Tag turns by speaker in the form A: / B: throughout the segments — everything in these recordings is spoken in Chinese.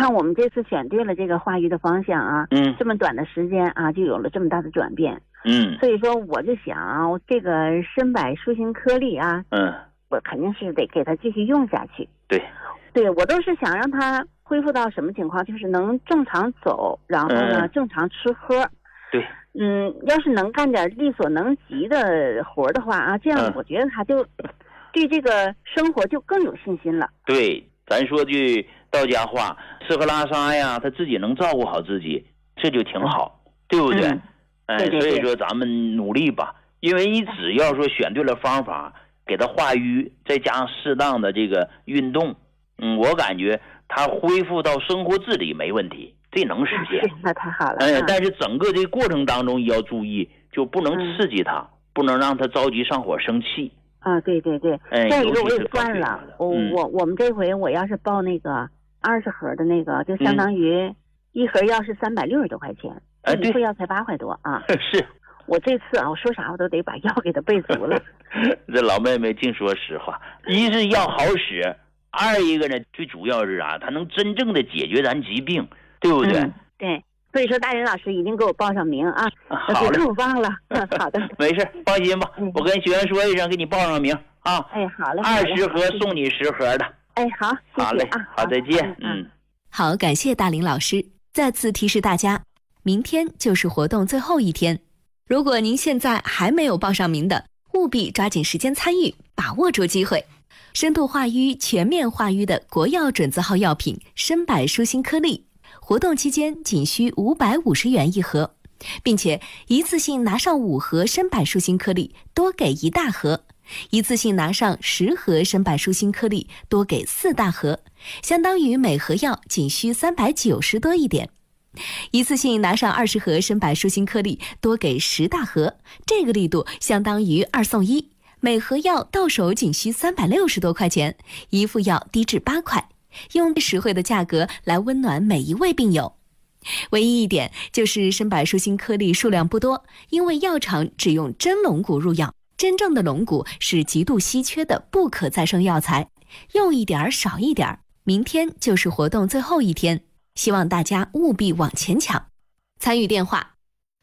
A: 看我们这次选对了这个化瘀的方向啊，这么短的时间啊，就有了这么大的转变。所以说我就想啊，这个参柏舒心颗粒啊，我肯定是得给它继续用下去。对，我都是想让它恢复到什么情况，就是能正常走，然后呢，正常吃喝。要是能干点力所能及的活的话啊，这样我觉得他就对这个生活就更有信心了。
B: 对，咱说句道家话，吃喝拉撒呀，他自己能照顾好自己，这就挺好，对不对？
A: 对。
B: 所以说咱们努力吧，因为你只要说选对了方法，给他化瘀，再加上适当的这个运动，我感觉他恢复到生活自理没问题，这能实现。
A: 那太好了。
B: 但是整个这个过程当中也要注意，就不能刺激他，不能让他着急上火生气。
A: 对。再一个我也算了，我们这回我要是报那个20盒的那个，就相当于一盒药是360多块钱，一副药才8块多啊。
B: 是。
A: 我这次啊，我说啥我都得把药给他备足了。
B: 这老妹妹净说实话，一是药好使，二一个呢，最主要是啥？它能真正的解决咱疾病，对不对？
A: 对。所以说大人老师一定给我报上名啊！
B: 好嘞，
A: 我忘了。好的，
B: 没事，放心吧，我跟学员说一声，给你报上名啊。
A: 好嘞
B: ，20盒送你10盒的。
A: 好，谢谢啊。
B: 好嘞，好，再见。
C: 好，感谢大林老师。再次提示大家，明天就是活动最后一天。如果您现在还没有报上名的，务必抓紧时间参与，把握住机会。深度化瘀、全面化瘀的国药准字号药品参柏舒心颗粒，活动期间仅需550元一盒，并且一次性拿上5盒参柏舒心颗粒，多给1大盒；一次性拿上10盒参柏舒心颗粒，多给4大盒，相当于每盒药仅需390多一点。一次性拿上20盒参柏舒心颗粒，多给10大盒，这个力度相当于2送1，每盒药到手仅需360多块钱，一副药低至8块，用最实惠的价格来温暖每一位病友。唯一一点就是参柏舒心颗粒数量不多，因为药厂只用真龙骨入药，真正的龙骨是极度稀缺的不可再生药材，用一点少一点。明天就是活动最后一天，希望大家务必往前抢。参与电话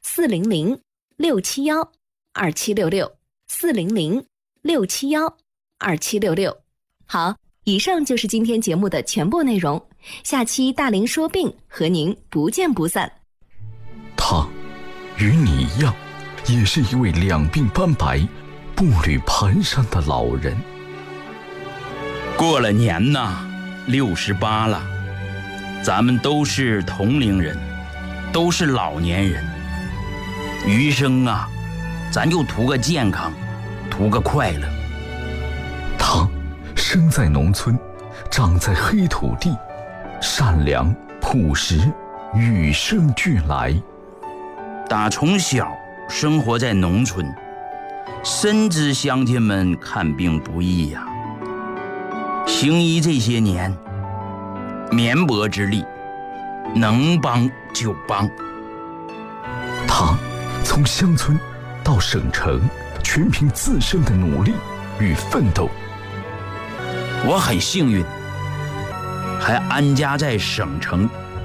C: 400-6715-2766，400-6715-2766。好，以上就是今天节目的全部内容，下期大林说病和您不见不散。
D: 他与你一样，也是一位两鬓斑白、步履蹒跚的老人。
E: 过了年呐，68了，咱们都是同龄人，都是老年人，余生啊，咱就图个健康，图个快乐。
D: 他生在农村，长在黑土地，善良朴实，与生俱来。
E: 打从小生活在农村，深知乡亲们看病不易呀。行医这些年，绵薄之力，能帮就帮。
D: 他从乡村到省城，全凭自身的努力与奋斗。
E: 我很幸运，还安家在省城。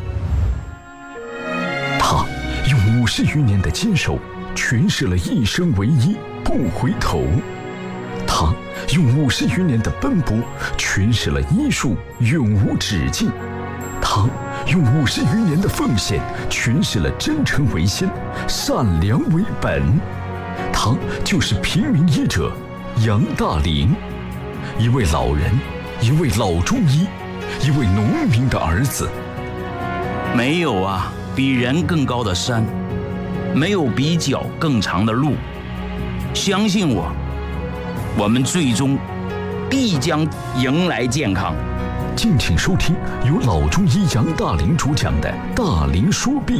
D: 他用50余年的坚守，诠释了一生唯一，不回头。他用50余年的奔波，诠释了医术永无止境。他用50余年的奉献，诠释了真诚为先，善良为本。他就是平民医者杨大林，一位老人，一位老中医，一位农民的儿子。
E: 没有啊，比人更高的山，没有比脚更长的路。相信我，我们最终必将迎来健康。
D: 敬请收听由老中医杨大林主讲的《大林说病》。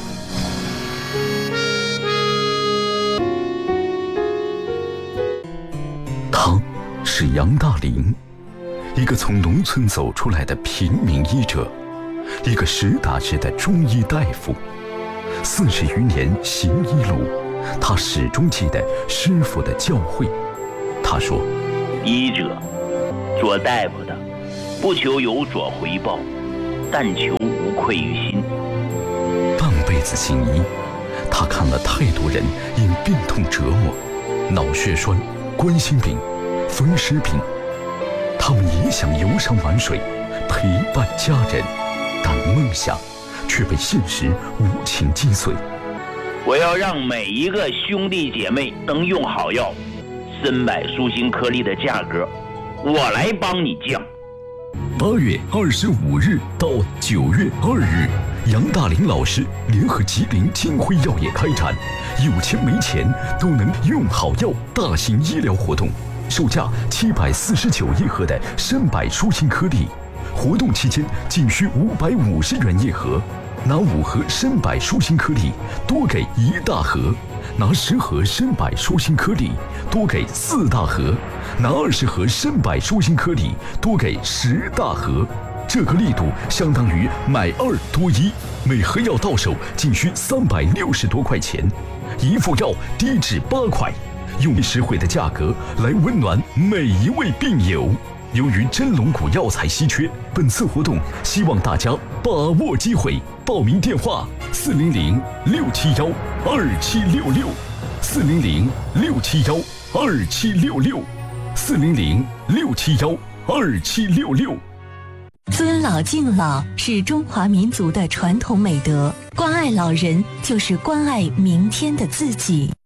D: 他是杨大林，一个从农村走出来的平民医者，一个实打实的中医大夫。40余年行医路，他始终记得师傅的教诲。他说：
B: 医者做大夫的，不求有所回报， 但求无愧于心。
D: 半辈子行医，他看了太多人因病痛折磨，脑血栓、冠心病、风湿病，他们也想游山玩水，陪伴家人，但梦想却被现实无情击碎。
B: 我要让每一个兄弟姐妹能用好药，参柏舒心颗粒的价格，我来帮你降。
D: 8月25日到9月2日，杨大林老师联合吉林金辉药业开展有钱没钱都能用好药大型医疗活动，售价749一盒的参柏舒心颗粒，活动期间仅需550元一盒。拿5盒参柏舒心颗粒，多给1大盒；拿10盒参柏舒心颗粒，多给4大盒；拿20盒参柏舒心颗粒，多给10大盒。这个力度相当于买2多1，每盒药到手仅需360多块钱，一副药低至8块，用实惠的价格来温暖每一位病友。由于真龙骨药材稀缺，本次活动希望大家把握机会。报名电话：400-671-2766，400-671-2766，400-671-2766。
C: 尊老敬老是中华民族的传统美德，关爱老人就是关爱明天的自己。